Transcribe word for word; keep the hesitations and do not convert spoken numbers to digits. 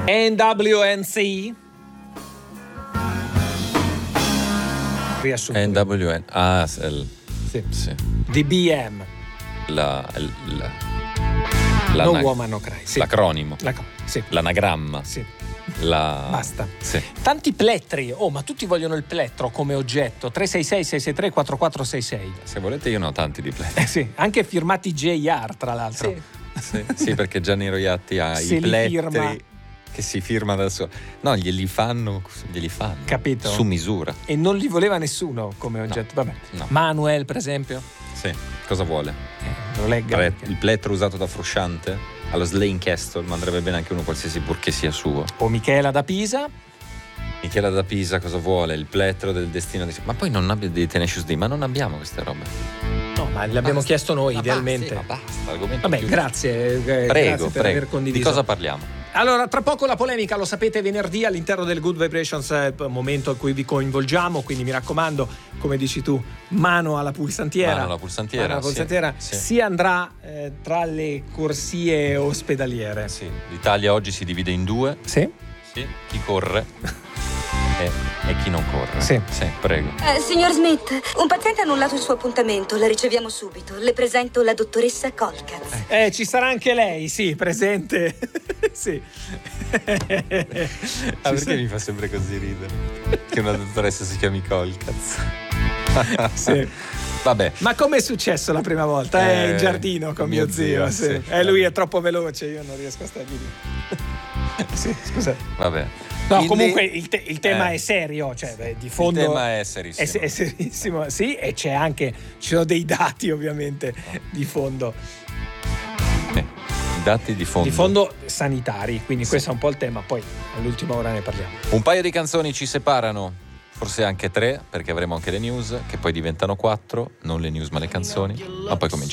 N W N C. Riassunto. N W N. Ah, il, sì. sì. D B M. La, la, la, no la Woman No Cry. Sì. L'acronimo. La, sì. L'anagramma. Sì. La... Basta. Sì. Tanti plettri. Oh, ma tutti vogliono il plettro come oggetto. tre sei sei sei sei tre quattro quattro sei sei. Se volete io ne ho tanti di plettri. Eh sì, anche firmati J R tra l'altro. Sì, sì, sì, perché Gianni Roiatti ha Se i li plettri firma. che si firma da solo. No, glieli fanno, glieli fanno. Capito? Su misura. E non li voleva nessuno come oggetto. No. Vabbè. No. Manuel, per esempio. Sì, cosa vuole? Eh, lo legga. Pre- perché... Il plettro usato da Frusciante allo Slane Castle, ma andrebbe bene anche uno qualsiasi purché sia suo. O Michela da Pisa. Michela da Pisa cosa vuole? Il plettro del destino di... Ma poi non abbia dei Tenacious D, ma non abbiamo queste robe. No, ma le abbiamo Basta. chiesto noi, Ma idealmente. Basta, ma basta, argomento Vabbè, chiuso. grazie. eh, Prego, grazie per prego. aver condiviso. Di cosa parliamo? Allora, tra poco la polemica, lo sapete, venerdì all'interno del Good Vibrations, eh, momento in cui vi coinvolgiamo, quindi mi raccomando, come dici tu, mano alla pulsantiera. Mano alla pulsantiera, Mano alla pulsantiera. sì, sì. Si andrà eh, tra le corsie ospedaliere. Sì, l'Italia oggi si divide in due. Sì? Sì, chi corre e, e chi non corre. Sì. Sì, prego. Eh, signor Smith, un paziente ha annullato il suo appuntamento, la riceviamo subito. Le presento la dottoressa Colcatz. Eh, ci sarà anche lei, sì, presente. Sì. Ah, perché mi fa sempre così ridere? Che una dottoressa si chiami Colcatz. Sì. Vabbè. Ma com'è successo la prima volta? Eh, Eh, in giardino con mio zio. zio, sì. sì. Eh, lui è troppo veloce, io non riesco a stargli lì. Sì, scusa. Vabbè. No, Quindi- comunque il, te- il tema Eh. è serio, cioè beh, di fondo Il tema è serissimo. è, se- è serissimo, sì, e c'è anche ci sono dei dati ovviamente di fondo, Eh, I dati di fondo. di fondo sanitari, quindi questo è un po' il tema, poi all'ultima ora ne parliamo. Un paio di canzoni ci separano, forse anche tre, perché avremo anche le news, che poi diventano quattro, non le news ma le canzoni, ma poi cominciamo.